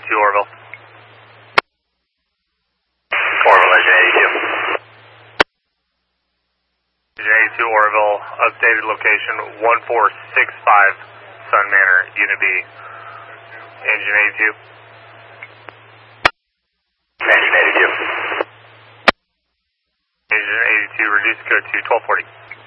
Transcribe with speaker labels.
Speaker 1: Orville.
Speaker 2: Orville, Engine 82.
Speaker 1: Engine 82 Orville, updated location 1465 Sun Manor, Unit B. Engine 82.
Speaker 2: Engine 82.
Speaker 1: Engine 82, reduce code to 1240.